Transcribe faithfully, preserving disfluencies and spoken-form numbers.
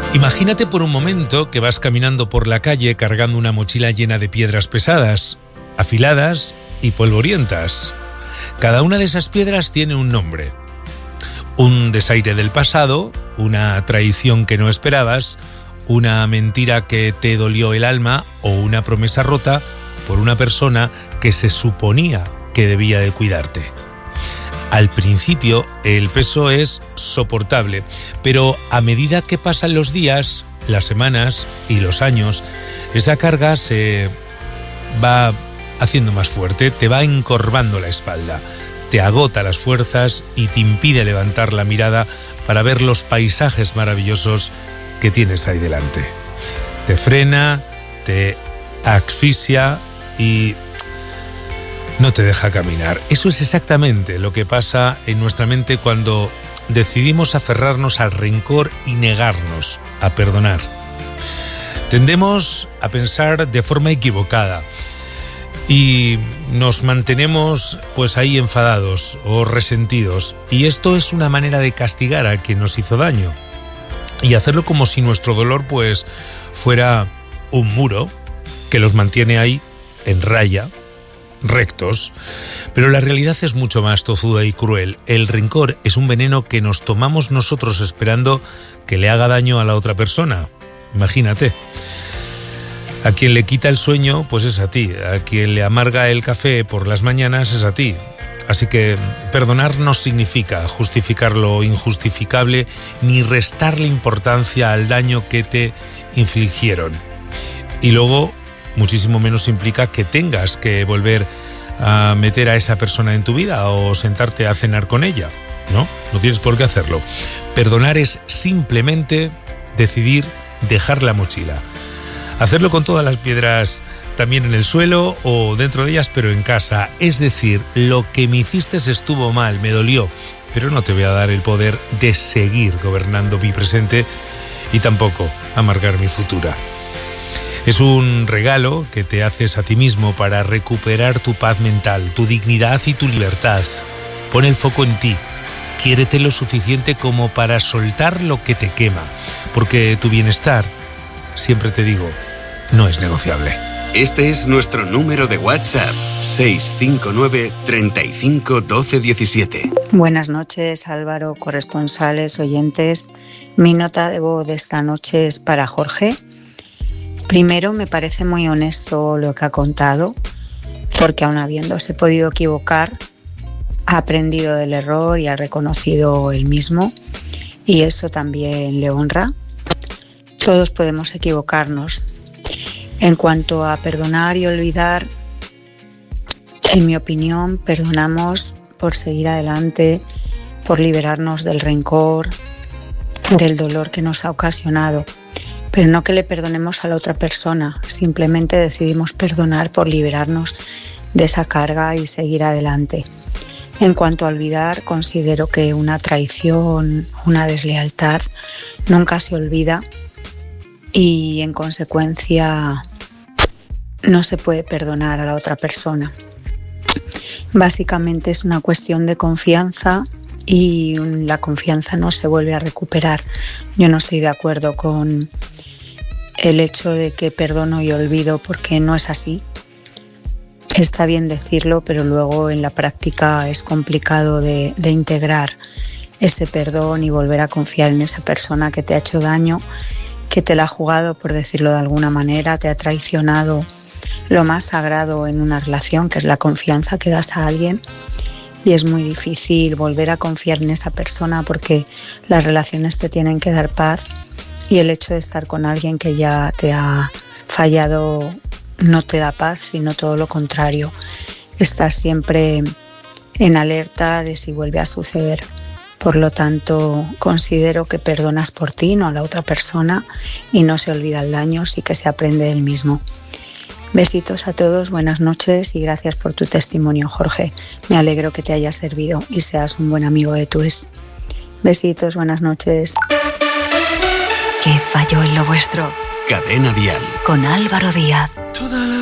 Imagínate por un momento que vas caminando por la calle cargando una mochila llena de piedras pesadas, afiladas y polvorientas. Cada una de esas piedras tiene un nombre. Un desaire del pasado, una traición que no esperabas, una mentira que te dolió el alma o una promesa rota por una persona que se suponía que debía de cuidarte. Al principio el peso es soportable, pero a medida que pasan los días, las semanas y los años, esa carga se va haciendo más fuerte, te va encorvando la espalda, te agota las fuerzas y te impide levantar la mirada para ver los paisajes maravillosos que tienes ahí delante. Te frena, te asfixia y no te deja caminar. Eso es exactamente lo que pasa en nuestra mente cuando decidimos aferrarnos al rencor y negarnos a perdonar. Tendemos a pensar de forma equivocada y nos mantenemos pues ahí enfadados o resentidos, y esto es una manera de castigar a quien nos hizo daño y hacerlo como si nuestro dolor pues fuera un muro que los mantiene ahí en raya, rectos. Pero la realidad es mucho más tozuda y cruel. El rencor es un veneno que nos tomamos nosotros esperando que le haga daño a la otra persona. Imagínate. A quien le quita el sueño, pues es a ti. A quien le amarga el café por las mañanas es a ti. Así que perdonar no significa justificar lo injustificable ni restarle importancia al daño que te infligieron. Y luego, muchísimo menos implica que tengas que volver a meter a esa persona en tu vida o sentarte a cenar con ella. No, no tienes por qué hacerlo. Perdonar es simplemente decidir dejar la mochila. Hacerlo con todas las piedras también en el suelo o dentro de ellas, pero en casa. Es decir, lo que me hiciste estuvo mal, me dolió, pero no te voy a dar el poder de seguir gobernando mi presente y tampoco amargar mi futura. Es un regalo que te haces a ti mismo para recuperar tu paz mental, tu dignidad y tu libertad. Pon el foco en ti. Quiérete lo suficiente como para soltar lo que te quema, porque tu bienestar, siempre te digo, no es negociable. Este es nuestro número de WhatsApp, seis cinco nueve, treinta y cinco, doce diecisiete. Buenas noches, Álvaro, corresponsales, oyentes. Mi nota de voz de esta noche es para Jorge. Primero, me parece muy honesto lo que ha contado, porque aun habiéndose podido equivocar, ha aprendido del error y ha reconocido el mismo, y eso también le honra. Todos podemos equivocarnos. En cuanto a perdonar y olvidar, en mi opinión, perdonamos por seguir adelante, por liberarnos del rencor, del dolor que nos ha ocasionado. Pero no que le perdonemos a la otra persona, simplemente decidimos perdonar por liberarnos de esa carga y seguir adelante. En cuanto a olvidar, considero que una traición, una deslealtad, nunca se olvida y en consecuencia no se puede perdonar a la otra persona. Básicamente es una cuestión de confianza y la confianza no se vuelve a recuperar. Yo no estoy de acuerdo con el hecho de que perdono y olvido, porque no es así. Está bien decirlo, pero luego en la práctica es complicado de, de integrar ese perdón y volver a confiar en esa persona que te ha hecho daño, que te la ha jugado, por decirlo de alguna manera, te ha traicionado lo más sagrado en una relación, que es la confianza que das a alguien. Y es muy difícil volver a confiar en esa persona porque las relaciones te tienen que dar paz, y el hecho de estar con alguien que ya te ha fallado no te da paz, sino todo lo contrario. Estás siempre en alerta de si vuelve a suceder. Por lo tanto, considero que perdonas por ti, no a la otra persona, y no se olvida el daño, sí que se aprende del mismo. Besitos a todos, buenas noches y gracias por tu testimonio, Jorge. Me alegro que te haya servido y seas un buen amigo de tu ex. Besitos, buenas noches. ¿Qué falló en lo vuestro? Cadena Dial. Con Álvaro Díaz.